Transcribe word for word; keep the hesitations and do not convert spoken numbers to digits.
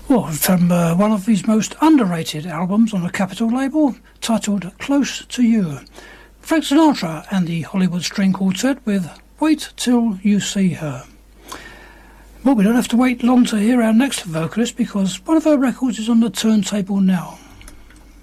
Well, from uh, one of his most underrated albums on a Capitol label, titled Close to You. Frank Sinatra and the Hollywood String Quartet with Wait Till You See Her. Well, we don't have to wait long to hear our next vocalist because one of her records is on the turntable now.